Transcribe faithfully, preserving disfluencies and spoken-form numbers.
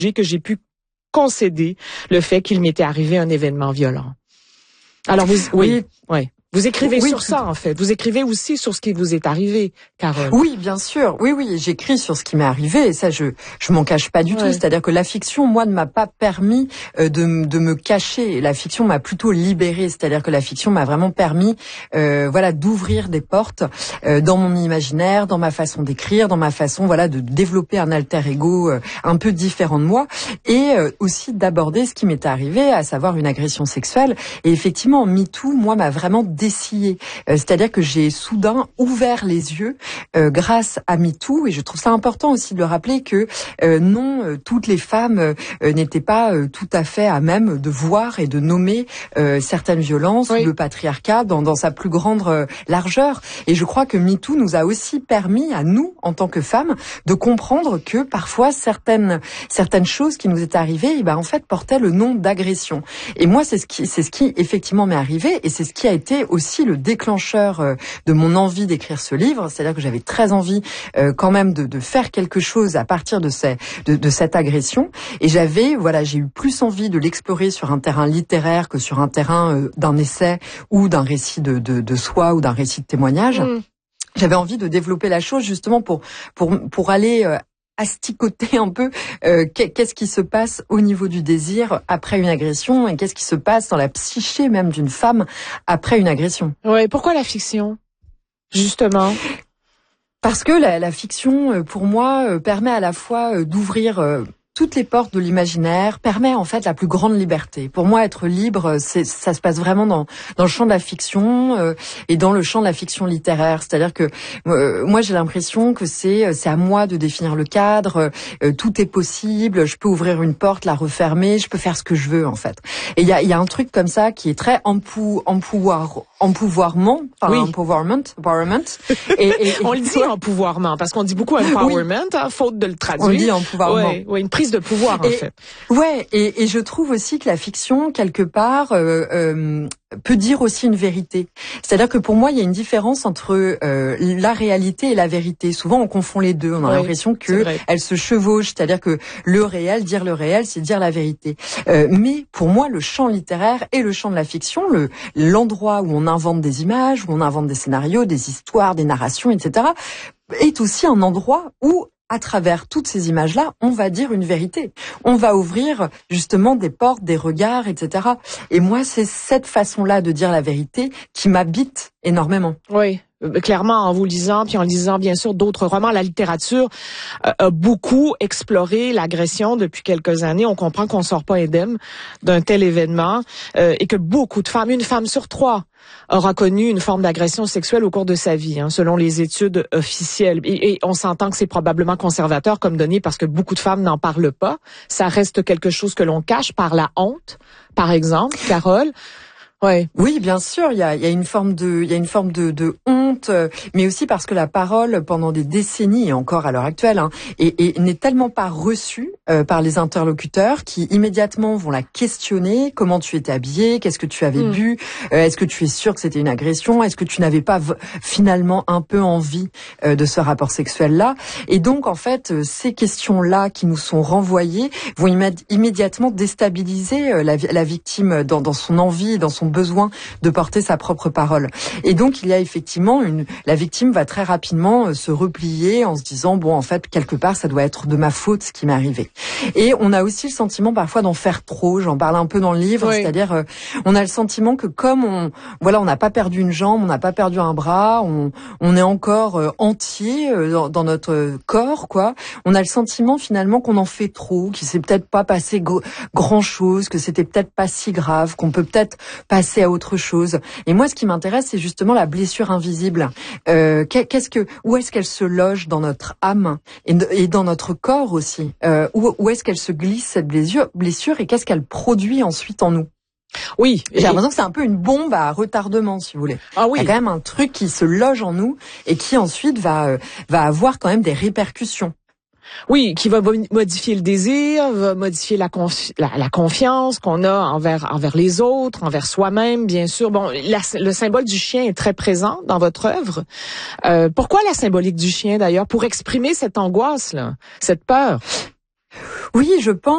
que j'ai pu concéder le fait qu'il m'était arrivé un événement violent. Alors vous, oui, oui. Vous écrivez oui, sur ça, en fait. Vous écrivez aussi sur ce qui vous est arrivé, Carole. Oui, bien sûr. Oui, oui, j'écris sur ce qui m'est arrivé. Et ça, je je m'en cache pas du ouais. tout. C'est-à-dire que la fiction, moi, ne m'a pas permis euh, de, de me cacher. La fiction m'a plutôt libérée. C'est-à-dire que la fiction m'a vraiment permis, euh, voilà, d'ouvrir des portes euh, dans mon imaginaire, dans ma façon d'écrire, dans ma façon, voilà, de développer un alter ego euh, un peu différent de moi, et euh, aussi d'aborder ce qui m'est arrivé, à savoir une agression sexuelle. Et effectivement, MeToo, moi, m'a vraiment dessillé. Euh, c'est-à-dire que j'ai soudain ouvert les yeux euh, grâce à MeToo, et je trouve ça important aussi de le rappeler que euh, non, euh, toutes les femmes euh, n'étaient pas euh, tout à fait à même de voir et de nommer euh, certaines violences, oui. ou le patriarcat dans, dans sa plus grande euh, largeur. Et je crois que MeToo nous a aussi permis, à nous, en tant que femmes, de comprendre que parfois certaines certaines choses qui nous étaient arrivées, eh ben, en fait, portaient le nom d'agression. Et moi, c'est ce qui c'est ce qui effectivement m'est arrivé, et c'est ce qui a été aussi le déclencheur de mon envie d'écrire ce livre. C'est-à-dire que j'avais très envie euh, quand même de, de faire quelque chose à partir de, ces, de, de cette agression. Et j'avais, voilà, j'ai eu plus envie de l'explorer sur un terrain littéraire que sur un terrain euh, d'un essai ou d'un récit de, de, de soi ou d'un récit de témoignage. Mmh. J'avais envie de développer la chose justement pour pour pour aller euh, asticoter un peu euh, qu'est-ce qui se passe au niveau du désir après une agression, et qu'est-ce qui se passe dans la psyché même d'une femme après une agression. Ouais, pourquoi la fiction, justement? Parce que la, la fiction, pour moi, permet à la fois d'ouvrir toutes les portes de l'imaginaire, permet en fait la plus grande liberté. Pour moi, être libre, c'est, ça se passe vraiment dans, dans le champ de la fiction euh, et dans le champ de la fiction littéraire. C'est-à-dire que euh, moi, j'ai l'impression que c'est, c'est à moi de définir le cadre. Euh, tout est possible. Je peux ouvrir une porte, la refermer. Je peux faire ce que je veux en fait. Et il y a, y a un truc comme ça qui est très empou, empouvoir, empouvoirment, enfin oui. empowerment, empowerment. Et, et, et on le dit empouvoirment parce qu'on dit beaucoup empowerment, oui. hein, faute de le traduire. On dit empouvoirment. Ouais, ouais, une prise de pouvoir en et, fait. Ouais, et, et je trouve aussi que la fiction quelque part euh, euh, peut dire aussi une vérité. C'est-à-dire que pour moi, il y a une différence entre euh, la réalité et la vérité. Souvent, on confond les deux. On a oui, l'impression que elles se chevauchent. C'est-à-dire que le réel, dire le réel, c'est dire la vérité. Euh, mais pour moi, le champ littéraire et le champ de la fiction, le l'endroit où on invente des images, où on invente des scénarios, des histoires, des narrations, et cetera, est aussi un endroit où à travers toutes ces images-là, on va dire une vérité. On va ouvrir justement des portes, des regards, et cetera. Et moi, c'est cette façon-là de dire la vérité qui m'habite énormément. Oui. Clairement, en vous lisant, puis en lisant bien sûr d'autres romans, la littérature euh, a beaucoup exploré l'agression depuis quelques années. On comprend qu'on sort pas indemne d'un tel événement euh, et que beaucoup de femmes, une femme sur trois, aura connu une forme d'agression sexuelle au cours de sa vie, hein, selon les études officielles. Et, et on s'entend que c'est probablement conservateur comme donné parce que beaucoup de femmes n'en parlent pas. Ça reste quelque chose que l'on cache par la honte, par exemple, Carole. Ouais. Oui, bien sûr, il y a, il y a une forme de, il y a une forme de, de honte, mais aussi parce que la parole, pendant des décennies et encore à l'heure actuelle, hein, et, et n'est tellement pas reçue euh, par les interlocuteurs qui immédiatement vont la questionner. Comment tu étais habillée? Qu'est-ce que tu avais mmh. bu? euh, Est-ce que tu es sûre que c'était une agression? Est-ce que tu n'avais pas v- finalement un peu envie euh, de ce rapport sexuel-là? Et donc, en fait, euh, ces questions-là qui nous sont renvoyées vont imé- immédiatement déstabiliser euh, la, la victime dans, dans son envie, dans son besoin de porter sa propre parole. Et donc, il y a effectivement une, la victime va très rapidement euh, se replier en se disant, bon, en fait, quelque part, ça doit être de ma faute ce qui m'est arrivé. Et on a aussi le sentiment parfois d'en faire trop. J'en parle un peu dans le livre, oui. c'est-à-dire, euh, on a le sentiment que comme on, voilà, on n'a pas perdu une jambe, on n'a pas perdu un bras, on, on est encore euh, entier euh, dans, dans notre corps, quoi. On a le sentiment finalement qu'on en fait trop, qu'il s'est peut-être pas passé gr- grand-chose, que c'était peut-être pas si grave, qu'on peut peut-être passer à autre chose. Et moi, ce qui m'intéresse, c'est justement la blessure invisible. Euh, qu'est-ce que, où est-ce qu'elle se loge dans notre âme et, et dans notre corps aussi? Euh, où, où est-ce qu'elle se glisse cette blessure, blessure et qu'est-ce qu'elle produit ensuite en nous? Oui. J'ai l'impression que c'est un peu une bombe à retardement, si vous voulez. Ah oui. Il y a quand même un truc qui se loge en nous et qui ensuite va euh, va avoir quand même des répercussions. Oui, qui va modifier le désir, va modifier la, confi- la, la confiance qu'on a envers envers les autres, envers soi-même, bien sûr. Bon, la, le symbole du chien est très présent dans votre œuvre. Euh, pourquoi la symbolique du chien, d'ailleurs? Pour exprimer cette angoisse-là, cette peur? Oui, je pense.